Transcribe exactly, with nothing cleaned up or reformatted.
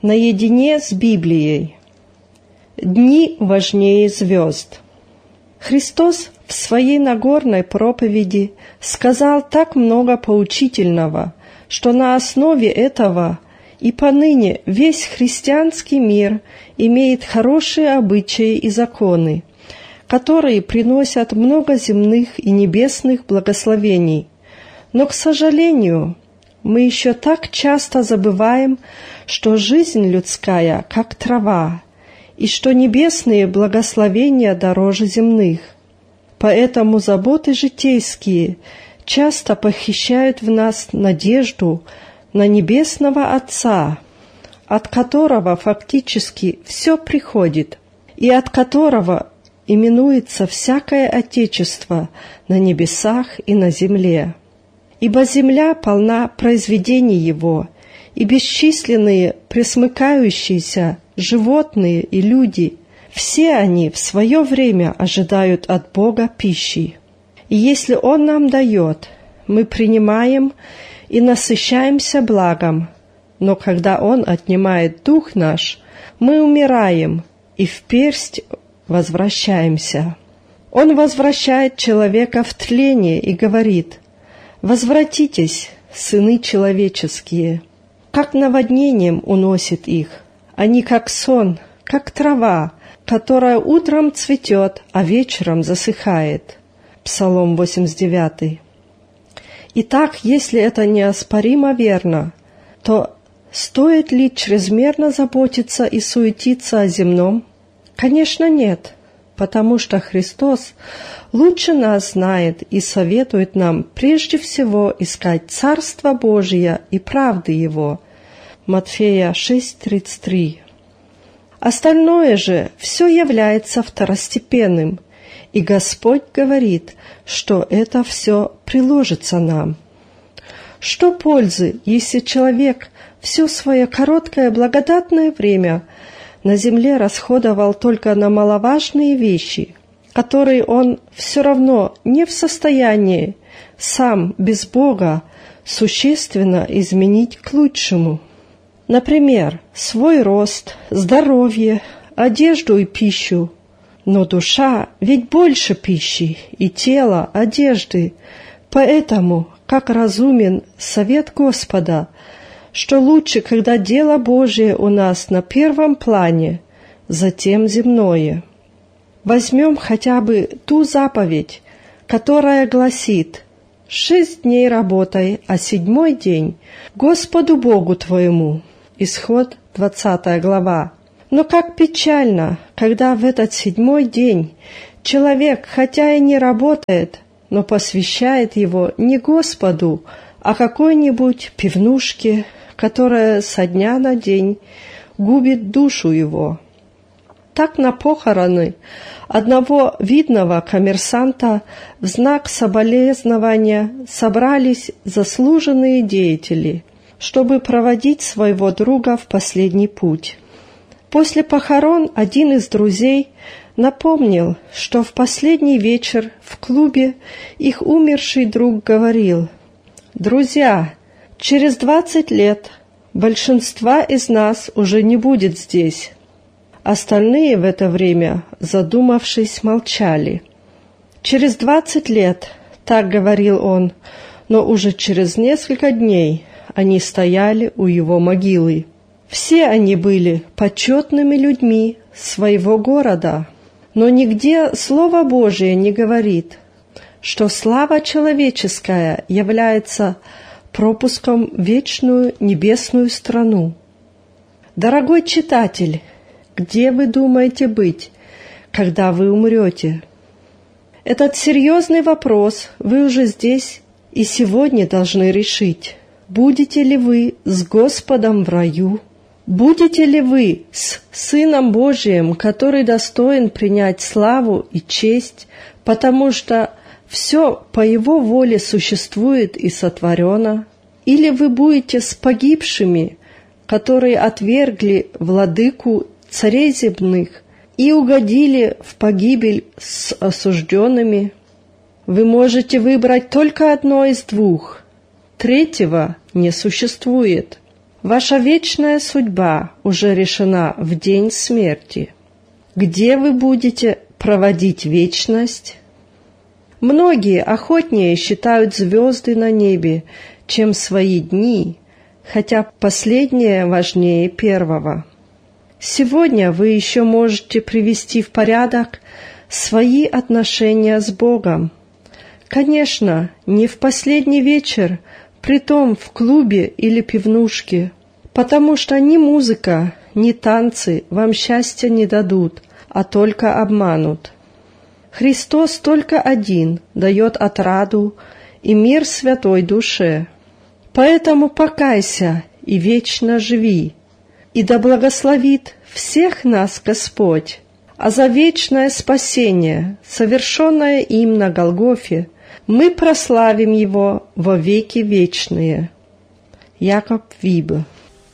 Наедине с Библией. Дни важнее звезд. Христос в своей Нагорной проповеди сказал так много поучительного, что на основе этого и поныне весь христианский мир имеет хорошие обычаи и законы, которые приносят много земных и небесных благословений. Но, к сожалению, мы еще так часто забываем, что жизнь людская, как трава, и что небесные благословения дороже земных. Поэтому заботы житейские часто похищают в нас надежду на Небесного Отца, от которого фактически все приходит, и от которого именуется всякое Отечество на небесах и на земле. Ибо земля полна произведений Его, и бесчисленные пресмыкающиеся животные и люди, все они в свое время ожидают от Бога пищи. И если Он нам дает, мы принимаем и насыщаемся благом, но когда Он отнимает дух наш, мы умираем и вперсть возвращаемся. Он возвращает человека в тление и говорит: «Возвратитесь, сыны человеческие». Как наводнением уносит их. Они как сон, как трава, которая утром цветет, а вечером засыхает. Псалом восемьдесят девять. Итак, если это неоспоримо верно, то стоит ли чрезмерно заботиться и суетиться о земном? Конечно, нет. Потому что Христос лучше нас знает и советует нам прежде всего искать Царство Божие и правды Его. Матфея шесть тридцать три. Остальное же все является второстепенным, и Господь говорит, что это все приложится нам. Что пользы, если человек все свое короткое благодатное время на земле расходовал только на маловажные вещи, которые он все равно не в состоянии сам без Бога существенно изменить к лучшему? Например, свой рост, здоровье, одежду и пищу. Но душа ведь больше пищи, и тело – одежды. Поэтому, как разумен совет Господа, что лучше, когда дело Божие у нас на первом плане, затем земное. Возьмем хотя бы ту заповедь, которая гласит: «Шесть дней работай, а седьмой день Господу Богу твоему». Исход двадцатая глава. Но как печально, когда в этот седьмой день человек, хотя и не работает, но посвящает его не Господу, а какой-нибудь пивнушке, которая со дня на день губит душу его. Так на похороны одного видного коммерсанта в знак соболезнования собрались заслуженные деятели, чтобы проводить своего друга в последний путь. После похорон один из друзей напомнил, что в последний вечер в клубе их умерший друг говорил: «Друзья, через двадцать лет большинства из нас уже не будет здесь». Остальные в это время, задумавшись, молчали. «Через двадцать лет», — так говорил он, но уже через несколько дней они стояли у его могилы. Все они были почетными людьми своего города, но нигде Слово Божие не говорит, что слава человеческая является пропуском в вечную небесную страну. Дорогой читатель, где вы думаете быть, когда вы умрете? Этот серьезный вопрос вы уже здесь и сегодня должны решить. Будете ли вы с Господом в раю? Будете ли вы с Сыном Божиим, который достоин принять славу и честь, потому что все по Его воле существует и сотворено? Или вы будете с погибшими, которые отвергли владыку царей земных и угодили в погибель с осужденными? Вы можете выбрать только одно из двух. Третьего не существует. Ваша вечная судьба уже решена в день смерти. Где вы будете проводить вечность? Многие охотнее считают звезды на небе, чем свои дни, хотя последнее важнее первого. Сегодня вы еще можете привести в порядок свои отношения с Богом. Конечно, не в последний вечер, притом в клубе или пивнушке, потому что ни музыка, ни танцы вам счастья не дадут, а только обманут. Христос только один дает отраду и мир святой душе. Поэтому покайся и вечно живи, и да благословит всех нас Господь, а за вечное спасение, совершенное им на Голгофе, мы прославим Его во веки вечные. Якоб Вибе.